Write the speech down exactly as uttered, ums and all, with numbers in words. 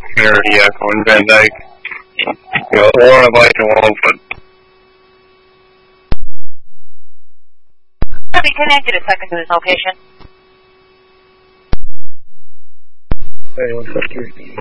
Community Echo in Van Dyke. You know, one on a bike and one on foot. I'll be connected a second to this location. Hey, one, two, three.